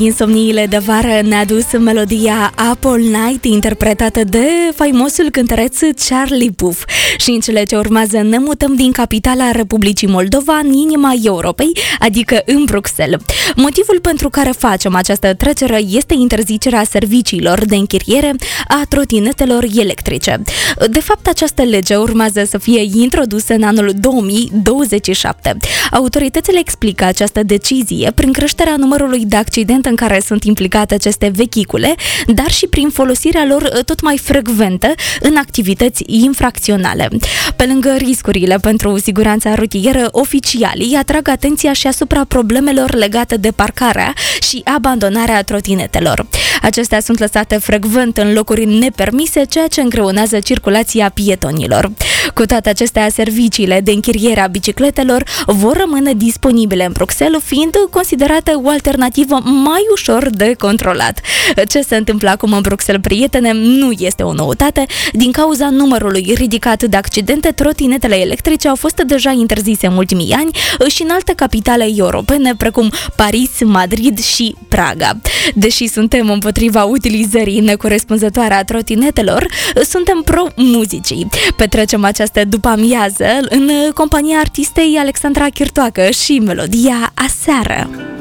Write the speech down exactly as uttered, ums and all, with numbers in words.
Insomniile de vară ne-a dus melodia Up All Night, interpretată de faimosul cântăreț Charlie Puth. Și în cele ce urmează ne mutăm din capitala Republicii Moldova în inima Europei, adică în Bruxelles. Motivul pentru care facem această trecere este interzicerea serviciilor de închiriere a trotinetelor electrice. De fapt, această lege urmează să fie introdusă în anul două mii douăzeci și șapte. Autoritățile explică această decizie prin creșterea numărului de accidente în care sunt implicate aceste vehicule, dar și prin folosirea lor tot mai frecventă în activități infracționale. Pe lângă riscurile pentru siguranța rutieră, oficialii atrag atenția și asupra problemelor legate de parcarea și abandonarea trotinetelor. Acestea sunt lăsate frecvent în locuri nepermise, ceea ce îngreunează circulația pietonilor. Cu toate acestea, serviciile de închiriere a bicicletelor vor rămâne disponibile în Bruxelles, fiind considerate o alternativă mai ușor de controlat. Ce se întâmplă acum în Bruxelles, prietene, nu este o noutate. Din cauza numărului ridicat de accidente, trotinetele electrice au fost deja interzise în ultimii ani și în alte capitale europene, precum Paris, Madrid și Praga. Deși suntem împotriva utilizării necorespunzătoare a trotinetelor, suntem pro-muzicii. Petrecem această după-amiază în compania artistei Alexandra Chirtoacă și melodia Aseară.